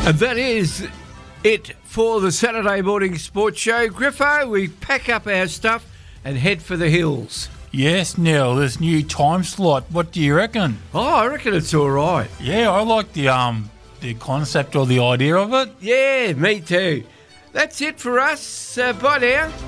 And that is it for the Saturday morning sports show. Griffo, we pack up our stuff and head for the hills. Yes, Neil, this new time slot, what do you reckon? Oh, I reckon it's all right. Yeah, I like the concept or the idea of it. Yeah, me too. That's it for us. Bye now.